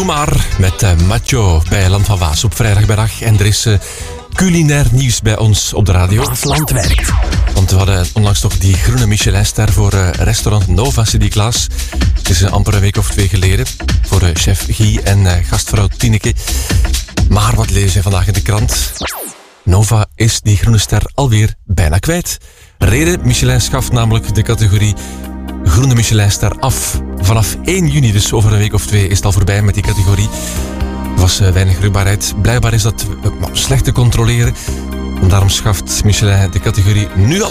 Maar met Macho bij Land van Waas op vrijdagmiddag. En er is culinair nieuws bij ons op de radio. Waasland werkt. Want we hadden onlangs toch die groene Michelinster voor restaurant Nova Sint-Niklaas. Het is amper een week of 2 geleden. Voor chef Guy en gastvrouw Tineke. Maar wat lezen we vandaag in de krant? Nova is die groene ster alweer bijna kwijt. Reden, Michelin schaft namelijk de categorie groene Michelinster af. Vanaf 1 juni, dus over een week of 2, is het al voorbij met die categorie. Er was weinig rugbaarheid. Blijkbaar is dat slecht te controleren. En daarom schaft Michelin de categorie nu al